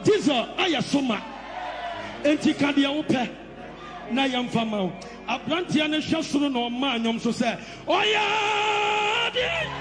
diesel ayasoma enti ka de wo pɛ na yamfa ma wo abrantia ne hwɛ soro na ɔma anyom so sɛ oya